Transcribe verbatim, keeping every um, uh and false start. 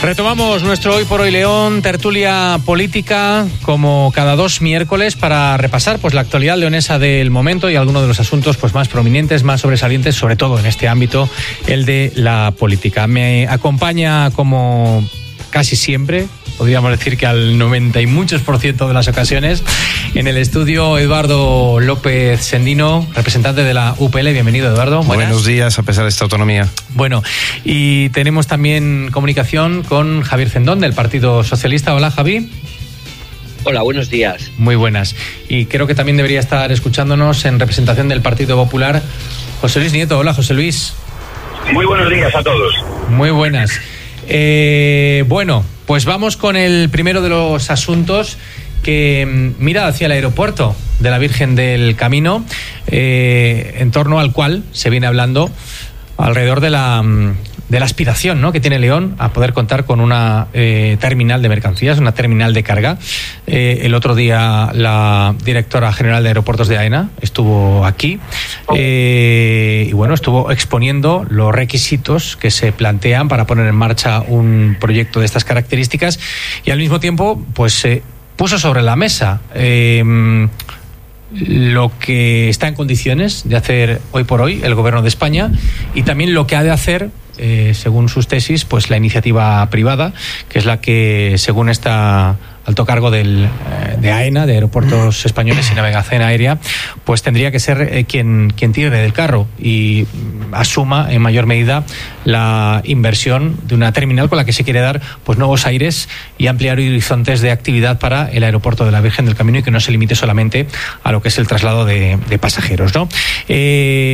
Retomamos nuestro Hoy por Hoy León, tertulia política, como cada dos miércoles, para repasar pues la actualidad leonesa del momento y algunos de los asuntos pues más prominentes, más sobresalientes, sobre todo en este ámbito, el de la política. Me acompaña, como casi siempre, podríamos decir que al noventa y muchos por ciento de las ocasiones, en el estudio Eduardo López Sendino, representante de la U P L. Bienvenido, Eduardo. Buenas. Buenos días, a pesar de esta autonomía. Bueno, y tenemos también comunicación con Javier Cendón, del Partido Socialista. Hola, Javi. Hola, buenos días. Muy buenas. Y creo que también debería estar escuchándonos, en representación del Partido Popular, José Luis Nieto. Hola, José Luis. Muy buenos días a todos. Muy buenas. Eh, bueno, pues vamos con el primero de los asuntos, que mira hacia el aeropuerto de la Virgen del Camino, eh, en torno al cual se viene hablando alrededor de la, de la aspiración, ¿no?, que tiene León a poder contar con una eh, terminal de mercancías, una terminal de carga. Eh, el otro día la directora general de Aeropuertos de AENA estuvo aquí eh, y bueno, estuvo exponiendo los requisitos que se plantean para poner en marcha un proyecto de estas características, y al mismo tiempo pues eh, puso sobre la mesa eh, lo que está en condiciones de hacer hoy por hoy el Gobierno de España, y también lo que ha de hacer, eh, según sus tesis, pues la iniciativa privada, que es la que, según está alto cargo del, eh, de AENA, de Aeropuertos Españoles y Navegación Aérea, pues tendría que ser eh, quien, quien tire del carro y asuma en mayor medida la inversión de una terminal con la que se quiere dar pues nuevos aires y ampliar horizontes de actividad para el aeropuerto de la Virgen del Camino, y que no se limite solamente a lo que es el traslado de, de pasajeros, ¿no? Eh,